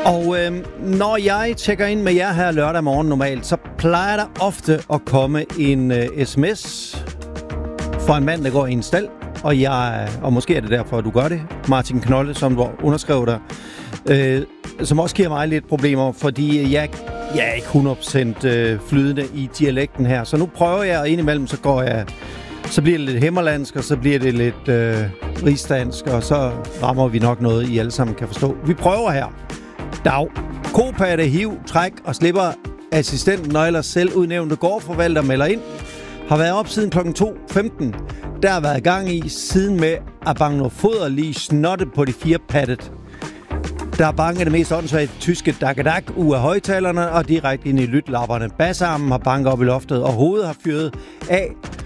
Og når jeg tjekker ind med jer her lørdag morgen normalt, så plejer der ofte at komme en sms fra en mand, der går i en stald. Og måske er det derfor, at du gør det, Martin Knolle, som underskrev der, som også giver mig lidt problemer, fordi jeg er ikke 100% flydende i dialekten her. Så nu prøver jeg, og indimellem så bliver det lidt himmerlandsk, og så bliver det lidt rigsdansk, og så rammer vi nok noget, I alle sammen kan forstå. Vi prøver her. Dag. Kopatte, hiv, træk og slipper assistenten, og ellers selv udnævnte gårdforvalter melder ind. Har været op siden kl. 2.15. Der har været gang i siden med at bange noget foder lige snotte på de 4 pattet. Der har banket det mest åndssvagt tyske dak ud af højtalerne og direkte ind i lytlapperne. Bassarmen har banket op i loftet, og hovedet har fyret af,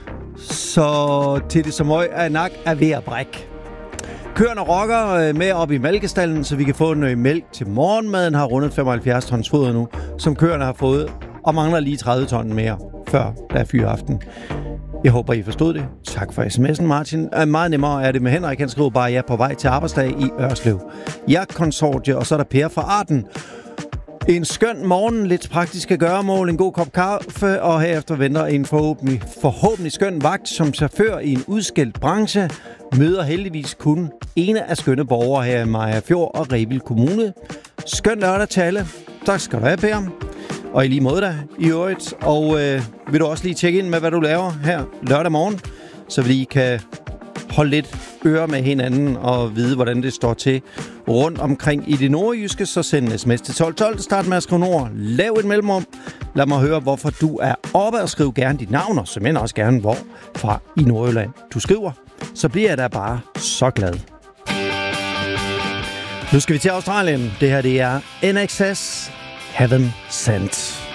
så til det som øje af nak er ved at brække. Køerne rokker med op i mælkestallen, så vi kan få noget mælk til morgenmaden. Har rundet 75 tons foder nu, som køerne har fået, og mangler lige 30 ton mere, før der er fyraften. Jeg håber, I forstod det. Tak for sms'en, Martin. Meget nemmere er det med Henrik. Han skriver bare, jeg er på vej til arbejdsdag i Ørslev. Jagtkonsortie, og så er der Per fra Arden. En skøn morgen, lidt praktiske gøremål, en god kop kaffe, og herefter venter en forhåbentlig skøn vagt som chauffør i en udskilt branche. Møder heldigvis kun ene af skønne borgere her i Mariagerfjord og Rebild Kommune. Skøn lørdag til alle. Tak skal du have, Per. Og i lige måde da, i øvrigt. Og vil du også lige tjekke ind med, hvad du laver her lørdag morgen, så vi kan holde lidt øre med hinanden og vide, hvordan det står til rundt omkring i det nordjyske. Så send en sms til 1212. Start med at skrive nord. Lav et mellemrum. Lad mig høre, hvorfor du er oppe, og skriv gerne dit navn, og simpelthen også gerne, hvor fra i Nordjylland du skriver. Så bliver jeg da bare så glad. Nu skal vi til Australien. Det her, det er INXS Heaven Sent.